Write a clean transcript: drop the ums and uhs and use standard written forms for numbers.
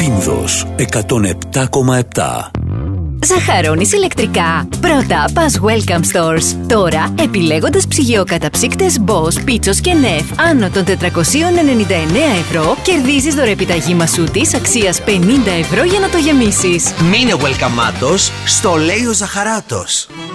Πίνδος 107,7. Ζαχαρώνεις ηλεκτρικά? Πρώτα πας Welcome Stores. Τώρα, επιλέγοντας ψυγειοκαταψύκτες Bosch, Pitsos και Nef άνω των 499 ευρώ, κερδίζεις δωρεπιταγή μασούτης αξίας 50 ευρώ για να το γεμίσεις. Μείνε welcome στο λέει ο Ζαχαράτος.